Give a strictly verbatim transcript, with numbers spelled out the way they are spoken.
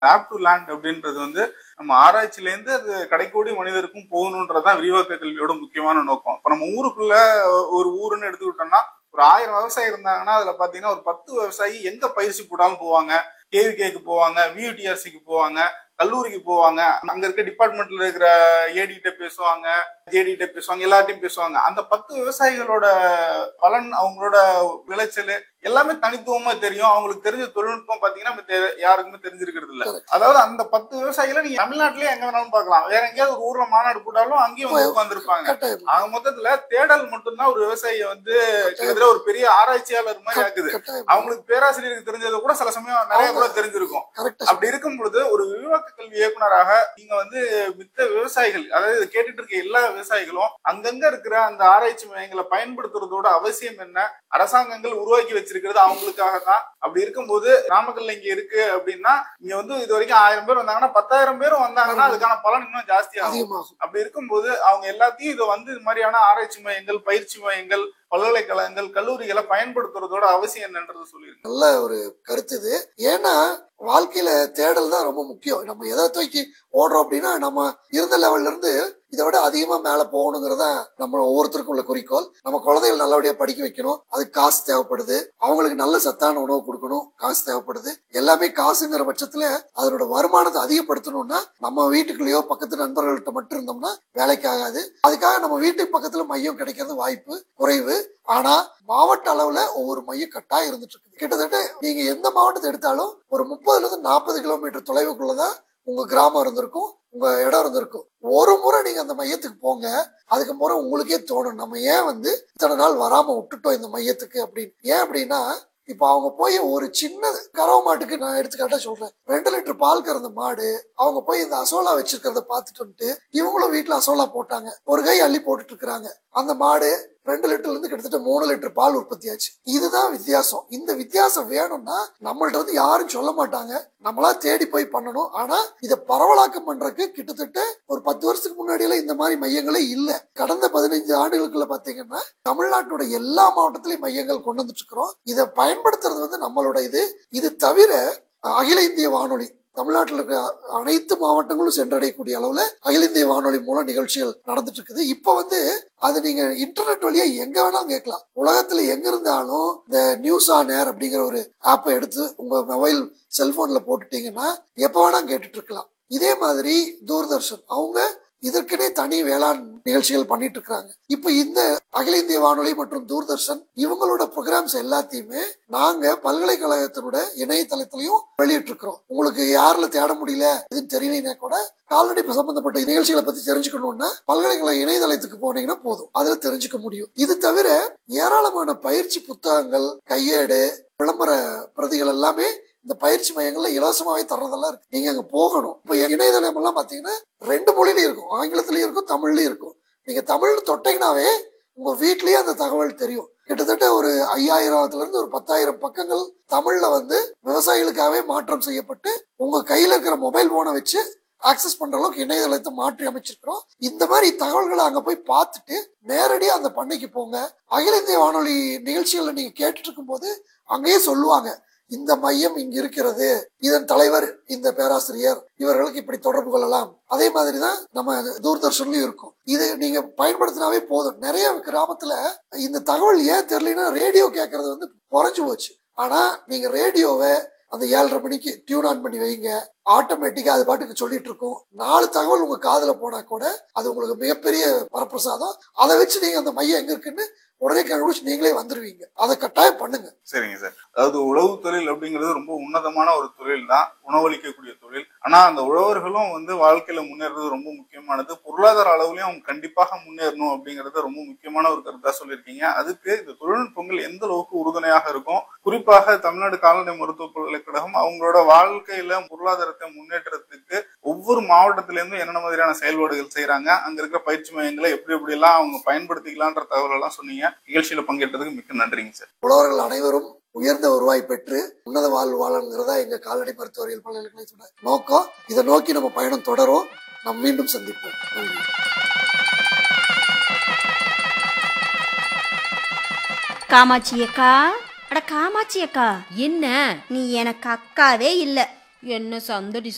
App to land அப்படின்றது வந்து நம்ம ஆராய்ச்சியில இருந்து அது கடைக்கோடி மனிதருக்கும் போகணுன்றதுதான் விரிவாக்க கல்வியோட முக்கியமான நோக்கம். இப்ப நம்ம ஊருக்குள்ள ஒரு ஊருன்னு எடுத்துக்கிட்டோம்னா ஒரு ஆயிரம் விவசாயி இருந்தாங்கன்னா அதுல பாத்தீங்கன்னா ஒரு பத்து விவசாயி எங்க பயிற்சி போட்டாலும் போவாங்க, கேவிகேக்கு போவாங்க, வியூடிஆர்சிக்கு போவாங்க, கல்லூரிக்கு போவாங்க, அங்க இருக்க டிபார்ட்மெண்ட்ல இருக்கிற ஏடி கிட்ட பேசுவாங்க, ஜேடி கிட்ட பேசுவாங்க, எல்லார்ட்டையும் பேசுவாங்க. அந்த பத்து விவசாயிகளோட பலன், அவங்களோட விளைச்சல் எல்லாமே தனித்துவமா தெரியும். அவங்களுக்கு தெரிஞ்ச தொழில்நுட்பம் பாத்தீங்கன்னா யாருக்குமே தெரிஞ்சிருக்கிறது இல்ல. அதாவது அந்த பத்து விவசாயிகளை நீங்க தமிழ்நாட்டிலேயே எங்க வேணாலும் பார்க்கலாம். வேற எங்கேயாவது ஒரு ஊர்ல மாநாடு போட்டாலும் அங்கேயும் வந்து உட்கார்ந்துருப்பாங்க. ஆக மொத்தத்துல தேடல் மட்டும்தான் ஒரு விவசாயியை வந்து கிட்டத்தட்ட ஒரு பெரிய ஆராய்ச்சியாளர் மாதிரி ஆக்குது. அவங்களுக்கு பேராசிரியருக்கு தெரிஞ்சது கூட சில சமயம் நிறைய கூட தெரிஞ்சிருக்கும். அப்படி இருக்கும் பொழுது ஒரு விரிவாக்க கல்வி இயக்குனராக நீங்க வந்து மித்த விவசாயிகள், அதாவது கேட்டுட்டு இருக்க எல்லா விவசாயிகளும் அங்கங்க இருக்கிற அந்த ஆராய்ச்சி மையங்களை பயன்படுத்துறதோட அவசியம் என்ன? அரசாங்கங்கள் உருவாக்கி வச்சிருக்கிறது அவங்களுக்காக தான். அப்படி இருக்கும்போது நாமக்கல் இங்க இருக்கு அப்படின்னா இங்க வந்து இது வரைக்கும் ஆயிரம் பேர் வந்தாங்கன்னா பத்தாயிரம் பேரும் வந்தாங்கன்னா அதுக்கான பலன் இன்னும் ஜாஸ்தி ஆகும். அப்படி இருக்கும்போது அவங்க எல்லாத்தையும் இதை வந்து இது மாதிரியான ஆராய்ச்சி மையங்கள், பயிற்சி மையங்கள், பல்கலைக்கழகங்கள், கல்லூரிகளை பயன்படுத்துறதோட அவசியம் என்னன்றது சொல்லியிருக்கு. நல்ல ஒரு கருத்து இது. ஏன்னா வாழ்க்கையில தேடல் தான் ரொம்ப முக்கியம். நம்ம எதை தூக்கி ஓடுறோம் அப்படின்னா நம்ம இருந்த லெவல்ல இருந்து இதை விட அதிகமா மேல போகணுங்கிறதா நம்ம ஒவ்வொருத்தருக்கும் உள்ள குறிக்கோள். நம்ம குழந்தைகள் நல்லபடியா படிக்க வைக்கணும், அதுக்கு காசு தேவைப்படுது. அவங்களுக்கு நல்ல சத்தான உணவு கொடுக்கணும், காசு தேவைப்படுது. எல்லாமே காசுங்கிற பட்சத்துல அதனோட வருமானத்தை அதிகப்படுத்தணும்னா நம்ம வீட்டுக்குள்ளேயோ பக்கத்து நண்பர்கள்ட்ட மட்டும் இருந்தோம்னா வேலைக்கு ஆகாது. அதுக்காக நம்ம வீட்டுக்கு பக்கத்துல மையம் கிடைக்கிறது வாய்ப்பு குறைவு. ஆனா மாவட்ட அளவுல ஒவ்வொரு மையம் கட்டாயம் இருந்துட்டு இருக்கு. கிட்டத்தட்ட நீங்க எந்த மாவட்டத்தை எடுத்தாலும் ஒரு முப்பதுல இருந்து நாற்பது கிலோமீட்டர் தொலைவுக்குள்ளதான் உங்க கிராமம் இருந்திருக்கும், உங்க இடம் இருந்திருக்கும். ஒரு முறை நீங்க அந்த மையத்துக்கு போங்க, அதுக்கு முறை உங்களுக்கே தோணும் நம்ம ஏன் வந்து இத்தனை நாள் வராம விட்டுட்டோம் இந்த மையத்துக்கு அப்படின்னு. ஏன் அப்படின்னா இப்ப அவங்க போய் ஒரு சின்ன கறவை மாட்டுக்கு நான் எடுத்துக்காட்டா சொல்றேன், ரெண்டு லிட்டர் பால் கறந்த மாடு அவங்க போய் இந்த அசோலா வச்சிருக்கிறத பாத்துட்டு வந்துட்டு இவங்களும் வீட்டுல அசோலா போட்டாங்க, ஒரு கை அள்ளி போட்டுட்டு இருக்கிறாங்க. அந்த மாடு ரெண்டு லிட்டர்ல இருந்து கிட்டத்தட்ட மூணு லிட்டர் பால் உற்பத்தி ஆச்சு. இதுதான் வித்தியாசம். இந்த வித்தியாசம் வேணும்னா நம்மள்ட்ட வந்து யாரும் சொல்ல மாட்டாங்க, நம்மளா தேடி போய் பண்ணணும். ஆனா இதை பரவலாக்கம் பண்றதுக்கு கிட்டத்தட்ட ஒரு பத்து வருஷத்துக்கு முன்னாடி எல்லாம் இந்த மாதிரி மையங்களே இல்ல. கடந்த பதினைஞ்சு ஆண்டுகளுக்குள்ள பாத்தீங்கன்னா தமிழ்நாட்டோட எல்லா மாவட்டத்திலயும் மையங்கள் கொண்டு வந்துட்டு இருக்கிறோம். இதை பயன்படுத்துறது வந்து நம்மளோட இது. இது தவிர அகில இந்திய வானொலி தமிழ்நாட்டில் இருக்க அனைத்து மாவட்டங்களும் சென்றடையக்கூடிய அளவுல அகில இந்திய வானொலி மூலம் நிகழ்ச்சிகள் நடந்துட்டு இருக்குது. இப்ப வந்து அது நீங்க இன்டர்நெட் வழியா எங்க வேணாலும் கேட்கலாம். உலகத்துல எங்க இருந்தாலும் இந்த நியூஸ் ஆன் ஏர் அப்படிங்கிற ஒரு ஆப்பை எடுத்து உங்க மொபைல் செல்போன்ல போட்டுட்டீங்கன்னா எப்ப வேணா கேட்டுட்டு இருக்கலாம். இதே மாதிரி தூர்தர்ஷன் அவங்க இதற்கனே தனி வேளாண் நிகழ்ச்சிகள் பண்ணிட்டு இருக்காங்க. இப்ப இந்த அகில இந்திய வானொலி மற்றும் தூர்தர்ஷன் இவங்களோட ப்ரோக்ராம்ஸ் எல்லாத்தையுமே நாங்க பல்கலைக்கழகத்தினோட இணையதளத்திலையும் வெளியிட்டு இருக்கிறோம். உங்களுக்கு யாருல தேட முடியல எதுன்னு தெரியலனா கூட கால்நடை சம்பந்தப்பட்ட நிகழ்ச்சிகளை பத்தி தெரிஞ்சுக்கணும்னா பல்கலைக்கழக இணையதளத்துக்கு போனீங்கன்னா போதும், அதுல தெரிஞ்சுக்க முடியும். இது தவிர ஏராளமான பயிற்சி புத்தகங்கள், கையேடு, விளம்பர பிரதிகள் எல்லாமே இந்த பயிற்சி மையங்கள்ல இலவசமாவே தர்றதெல்லாம் இருக்கு. நீங்க அங்க போகணும். இப்ப இணையதளம் எல்லாம் பாத்தீங்கன்னா ரெண்டு மொழியிலயும் இருக்கும், ஆங்கிலத்திலயும் இருக்கும், தமிழ்லயும் இருக்கும். நீங்க தமிழ் தொட்டீங்கன்னாவே உங்க வீட்லயே அந்த தகவல் தெரியும். கிட்டத்தட்ட ஒரு ஐயாயிரத்துல இருந்து ஒரு பத்தாயிரம் பக்கங்கள் தமிழ்ல வந்து விவசாயிகளுக்காகவே மாற்றம் செய்யப்பட்டு உங்க கையில இருக்கிற மொபைல் போனை வச்சு ஆக்சஸ் பண்ற அளவுக்கு இணையதளத்தை மாற்றி அமைச்சிருக்கிறோம். இந்த மாதிரி தகவல்களை அங்க போய் பார்த்துட்டு நேரடியா அந்த பண்ணைக்கு போங்க. அகில இந்திய வானொலி நிகழ்ச்சிகளை நீங்க கேட்டுட்டு இருக்கும் போது அங்கேயே சொல்லுவாங்க, இந்த மையம் இங்க இருக்கிறது, இதன் தலைவர் இந்த பேராசிரியர், இவர்களுக்கு இப்படி தொடர்பு கொள்ளலாம். அதே மாதிரிதான் நம்ம தூர்தர்ஷன்லயும் இருக்கும். இது நீங்க பயன்படுத்தினாவே போதும். நிறைய கிராமத்துல இந்த தகவல் ஏன் தெரியலன்னா ரேடியோ கேட்கறது வந்து குறைஞ்சு போச்சு. ஆனா நீங்க ரேடியோவை அந்த ஏழரை மணிக்கு டியூன் ஆன் பண்ணி வைங்க, ஆட்டோமேட்டிக்கா அது பாட்டுக்கு சொல்லிட்டு இருக்கும். நாலு தகவல் உங்க காதுல போனா கூட அது உங்களுக்கு மிகப்பெரிய வரப்பிரசாதம். அதை வச்சு நீங்க அந்த மையம் எங்க இருக்குன்னு உடனே கண்டுபிடிச்சு நீங்களே வந்துருவீங்க. அதை கட்டாயம் பண்ணுங்க. சரிங்க சார். அதாவது உழவு தொழில் அப்படிங்கிறது ரொம்ப உன்னதமான ஒரு தொழில் தான், உணவளிக்கக்கூடிய தொழில். ஆனா அந்த உழவர்களும் வந்து வாழ்க்கையில முன்னேறது ரொம்ப முக்கியமானது. பொருளாதார அளவுலயும் அவங்க கண்டிப்பாக முன்னேறணும் அப்படிங்கறது ரொம்ப முக்கியமான ஒரு கருத்தா சொல்லியிருக்கீங்க. அதுக்கு இந்த தொழில்நுட்பங்கள் எந்த அளவுக்கு உறுதுணையாக இருக்கும், குறிப்பாக தமிழ்நாடு கால்நடை மருத்துவ பல்கலைக்கழகம் அவங்களோட வாழ்க்கையில பொருளாதாரத்தை முன்னேற்றத்துக்கு ஒவ்வொரு மாவட்டத்தில இருந்தும் என்னென்ன மாதிரியான செயல்பாடுகள் செய்யறாங்க, அங்க இருக்கிற பயிற்சி மையங்களை எப்படி எப்படி எல்லாம் அவங்க பயன்படுத்திக்கலான்ற தகவல் எல்லாம் சொன்னீங்க. நிகழ்ச்சியில பங்கேற்றதுக்கு மிக்க நன்றிங்க சார். உழவர்கள் அனைவரும் உயர்ந்த வருவாய் பெற்று உன்னத வாழ்வு வாழங்கிறதா எங்க கால்நடை மருத்துவரியல் பல்கலைக்கழகத்தோட நோக்கம். இதை நோக்கி நம்ம பயணம் தொடரும். நாம் மீண்டும் சந்திப்போம். நன்றி. காமாட்சி அக்கா, அட காமாட்சி அக்கா, என்ன நீ எனக்கு அக்காவே இல்ல. என்ன சந்தடி